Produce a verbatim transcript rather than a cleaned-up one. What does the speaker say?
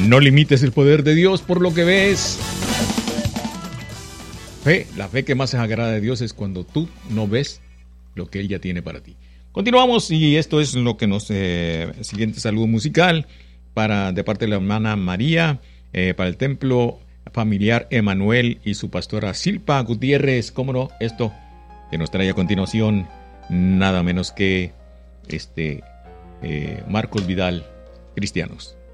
No limites el poder de Dios por lo que ves. Fe, la fe que más se agrada de Dios es cuando tú no ves lo que Él ya tiene para ti. Continuamos y esto es lo que nos... Eh, siguiente saludo musical para de parte de la hermana María, eh, para el templo familiar Emanuel y su pastora Silpa Gutiérrez. ¿Cómo no? Esto que nos trae a continuación nada menos que este eh, Marcos Vidal, Cristianos.